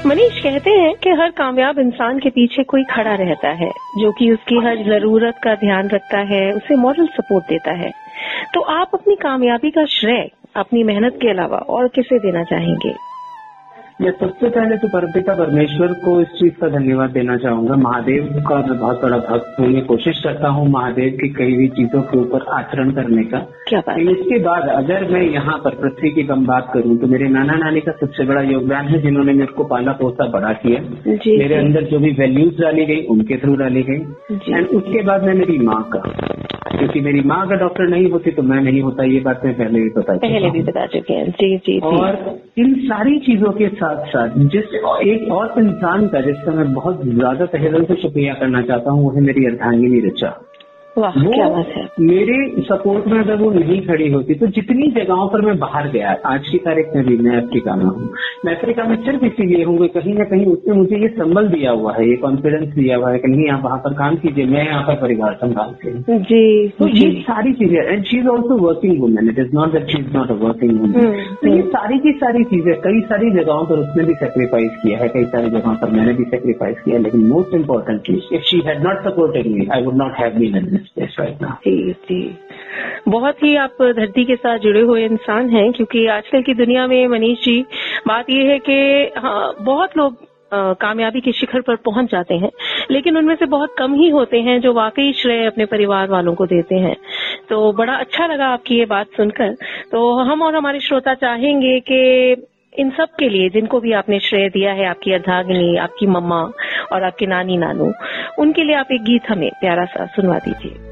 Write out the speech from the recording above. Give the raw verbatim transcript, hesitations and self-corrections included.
मनीष कहते हैं कि हर कामयाब इंसान के पीछे कोई खड़ा रहता है जो कि उसकी हर जरूरत का ध्यान रखता है, उसे मॉरल सपोर्ट देता है। तो आप अपनी कामयाबी का श्रेय अपनी मेहनत के अलावा और किसे देना चाहेंगे? मैं सबसे पहले तो परमपिता परमेश्वर को इस चीज का धन्यवाद देना चाहूंगा। महादेव का मैं बहुत बड़ा भक्त हूँ, मैं कोशिश करता हूँ महादेव की कई भी चीजों के ऊपर आचरण करने का। क्या बात? इसके बाद अगर मैं यहाँ पर पृथ्वी की हम बात करूँ तो मेरे नाना नानी का सबसे बड़ा योगदान है, जिन्होंने मेरे को पाला पोसा बड़ा किया। जी, मेरे जी। अंदर जो भी वैल्यूज डाली गई उनके थ्रू डाली गई। एंड उसके बाद मैं मेरी माँ का, क्योंकि मेरी माँ अगर डॉक्टर नहीं होती तो मैं नहीं होता, ये बात मैं पहले भी बता पहले भी बता चुके हैं। जी जी। और इन सारी चीजों के साथ साथ जिस एक और इंसान का जिसका मैं बहुत ज्यादा तहे दिल से शुक्रिया करना चाहता हूँ, वो है मेरी अर्धांगिनी ऋचा। वाह, क्या बात है। मेरे सपोर्ट में अगर वो नहीं खड़ी होती तो जितनी जगहों पर मैं बाहर गया, आज की तारीख में भी मैं अफ्रीका में हूँ। मैं अफ्रीका में सिर्फ इसीलिए हूँ कि कहीं ना कहीं उसने मुझे ये संबल दिया हुआ है, ये कॉन्फिडेंस दिया हुआ है कि नहीं आप वहाँ पर काम कीजिए, मैं यहाँ पर परिवार संभालती हूँ। जी, तो ये सारी चीजें, and she is also working women, it is not that she is not a working women. तो ये सारी की सारी चीजें, कई सारी जगहों पर उसने भी सेक्रीफाइस किया है, कई सारी जगहों पर मैंने भी सेक्रीफाइस किया, लेकिन most importantly if she had not supported me I would not have been in this place right now. जी जी, बहुत ही आप धरती के साथ जुड़े हुए इंसान हैं, क्योंकि आजकल की दुनिया में मनीष जी बात यह है कि हाँ, बहुत लोग आ, कामयाबी के शिखर पर पहुंच जाते हैं, लेकिन उनमें से बहुत कम ही होते हैं जो वाकई श्रेय अपने परिवार वालों को देते हैं। तो बड़ा अच्छा लगा आपकी ये बात सुनकर। तो हम और हमारे श्रोता चाहेंगे कि इन सब के लिए जिनको भी आपने श्रेय दिया है, आपकी अर्धांगिनी, आपकी मम्मा और आपके नानी नानू, उनके लिए आप एक गीत हमें प्यारा सा सुनवा दीजिए।